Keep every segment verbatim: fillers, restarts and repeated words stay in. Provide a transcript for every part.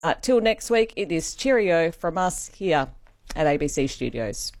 Uh, till next week, it is cheerio from us here at A B C Studios.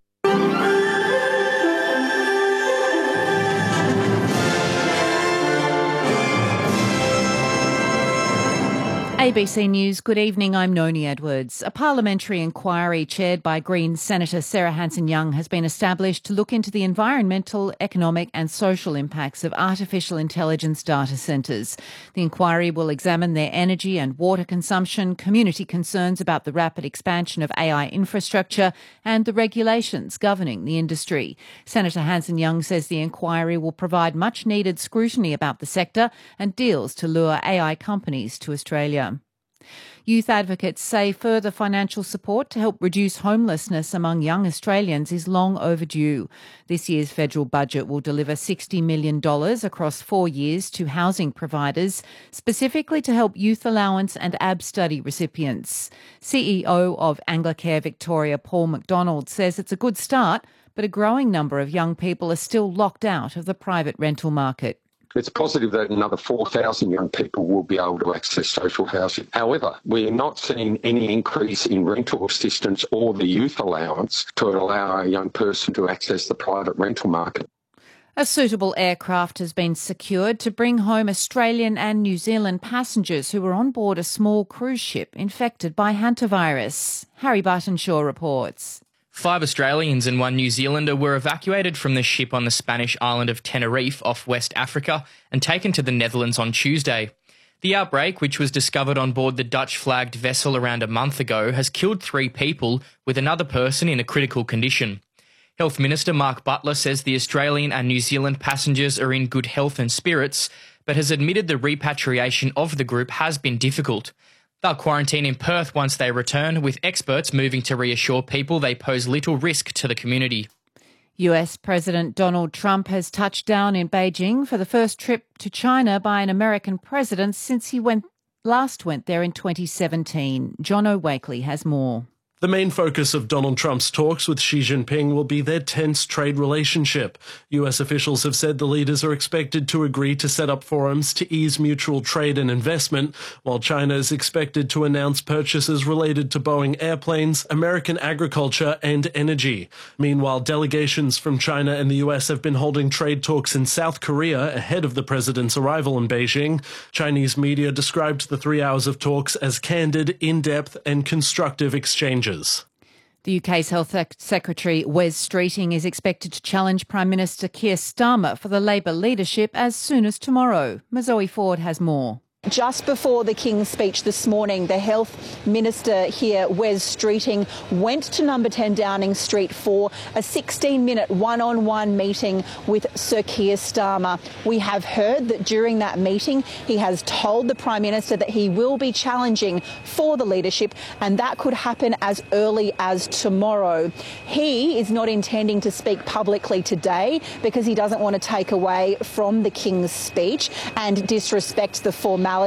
A B C News, good evening, I'm Noni Edwards. A parliamentary inquiry chaired by Greens Senator Sarah Hanson-Young has been established to look into the environmental, economic and social impacts of artificial intelligence data centres. The inquiry will examine their energy and water consumption, community concerns about the rapid expansion of A I infrastructure and the regulations governing the industry. Senator Hanson-Young says the inquiry will provide much needed scrutiny about the sector and deals to lure A I companies to Australia. Youth advocates say further financial support to help reduce homelessness among young Australians is long overdue. This year's federal budget will deliver sixty million dollars across four years to housing providers, specifically to help youth allowance and A B study recipients. C E O of Anglicare Victoria, Paul McDonald, says it's a good start, but a growing number of young people are still locked out of the private rental market. It's positive that another four thousand young people will be able to access social housing. However, we are not seeing any increase in rental assistance or the youth allowance to allow a young person to access the private rental market. A suitable aircraft has been secured to bring home Australian and New Zealand passengers who were on board a small cruise ship infected by hantavirus. Harry Buttonshaw reports. Five Australians and one New Zealander were evacuated from the ship on the Spanish island of Tenerife off West Africa and taken to the Netherlands on Tuesday. The outbreak, which was discovered on board the Dutch-flagged vessel around a month ago, has killed three people, with another person in a critical condition. Health Minister Mark Butler says the Australian and New Zealand passengers are in good health and spirits, but has admitted the repatriation of the group has been difficult. They'll quarantine in Perth once they return, with experts moving to reassure people they pose little risk to the community. U S President Donald Trump has touched down in Beijing for the first trip to China by an American president since he went last went there in twenty seventeen. John O'Wakely has more. The main focus of Donald Trump's talks with Xi Jinping will be their tense trade relationship. U S officials have said the leaders are expected to agree to set up forums to ease mutual trade and investment, while China is expected to announce purchases related to Boeing airplanes, American agriculture and energy. Meanwhile, delegations from China and the U S have been holding trade talks in South Korea ahead of the president's arrival in Beijing. Chinese media described the three hours of talks as candid, in-depth and constructive exchanges. The U K's Health Secretary Wes Streeting is expected to challenge Prime Minister Keir Starmer for the Labor leadership as soon as tomorrow. Mazoe Ford has more. Just before the King's speech this morning, the Health Minister here, Wes Streeting, went to number ten Downing Street for a sixteen minute one-on-one meeting with Sir Keir Starmer. We have heard that during that meeting, he has told the Prime Minister that he will be challenging for the leadership, and that could happen as early as tomorrow. He is not intending to speak publicly today because he doesn't want to take away from the King's speech and disrespect the formality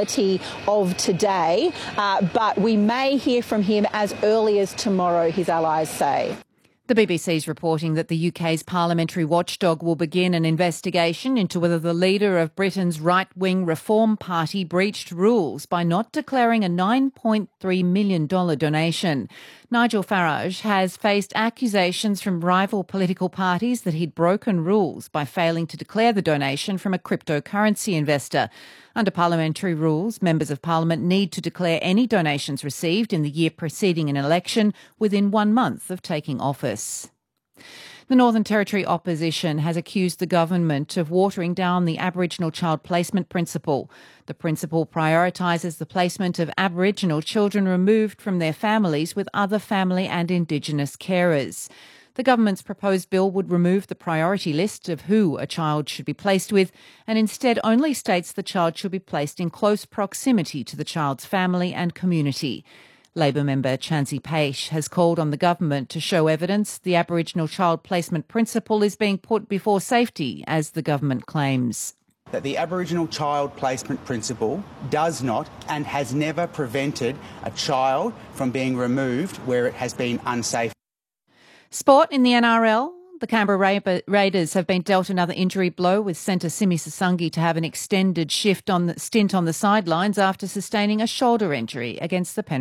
of today, uh, but we may hear from him as early as tomorrow, his allies say. The B B C's reporting that the U K's parliamentary watchdog will begin an investigation into whether the leader of Britain's right-wing Reform Party breached rules by not declaring a nine point three million dollars donation. Nigel Farage has faced accusations from rival political parties that he'd broken rules by failing to declare the donation from a cryptocurrency investor. Under parliamentary rules, members of parliament need to declare any donations received in the year preceding an election within one month of taking office. The Northern Territory opposition has accused the government of watering down the Aboriginal child placement principle. The principle prioritises the placement of Aboriginal children removed from their families with other family and Indigenous carers. The government's proposed bill would remove the priority list of who a child should be placed with and instead only states the child should be placed in close proximity to the child's family and community. Labor member Chansey Paish has called on the government to show evidence the Aboriginal child placement principle is being put before safety, as the government claims. That the Aboriginal child placement principle does not and has never prevented a child from being removed where it has been unsafe. Sport in the N R L. The Canberra Ra- Raiders have been dealt another injury blow, with centre Simi Sasangi to have an extended shift on the, stint on the sidelines after sustaining a shoulder injury against the Penrith.